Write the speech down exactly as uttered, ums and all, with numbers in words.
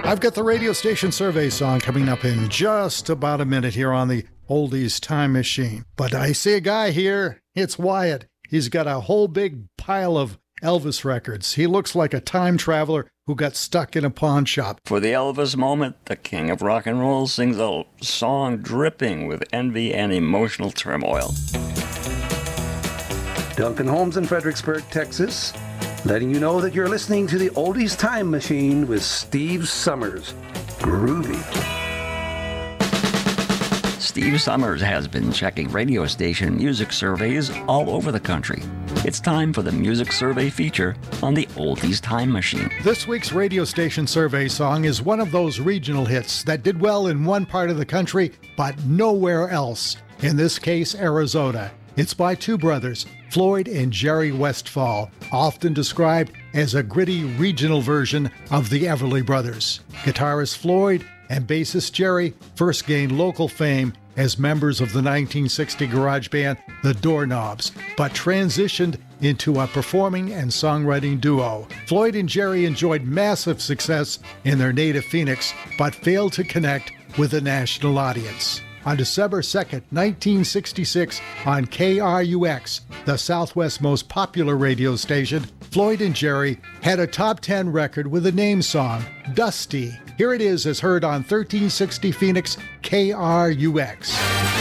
I've got the radio station survey song coming up in just about a minute here on the Oldies Time Machine. But I see a guy here. It's Wyatt. He's got a whole big pile of Elvis records. He looks like a time traveler who got stuck in a pawn shop. For the Elvis moment, the king of rock and roll sings a song dripping with envy and emotional turmoil. Duncan Holmes in Fredericksburg, Texas, letting you know that you're listening to the Oldies Time Machine with Steve Summers. Groovy. Steve Summers has been checking radio station music surveys all over the country. It's time for the music survey feature on the Oldies Time Machine. This week's radio station survey song is one of those regional hits that did well in one part of the country, but nowhere else. In this case, Arizona. It's by two brothers, Floyd and Jerry Westfall, often described as a gritty regional version of the Everly Brothers. Guitarist Floyd and bassist Jerry first gained local fame as members of the nineteen sixty garage band The Doorknobs, but transitioned into a performing and songwriting duo. Floyd and Jerry enjoyed massive success in their native Phoenix, but failed to connect with a national audience. On December second, nineteen sixty-six, on K R U X, the Southwest's most popular radio station, Floyd and Jerry had a top ten record with a name song, Dusty. Here it is as heard on thirteen sixty Phoenix K R U X.